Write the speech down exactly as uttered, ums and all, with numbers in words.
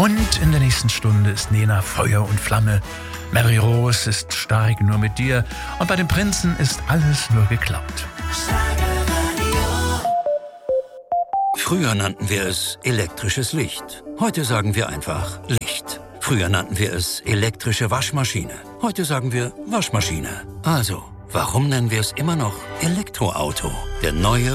Und in der nächsten Stunde ist Nena Feuer und Flamme. Mary Rose ist stark nur mit dir. Und bei den Prinzen ist alles nur geklaut. Früher nannten wir es elektrisches Licht. Heute sagen wir einfach Licht. Früher nannten wir es elektrische Waschmaschine. Heute sagen wir Waschmaschine. Also, warum nennen wir es immer noch Elektroauto? Der neue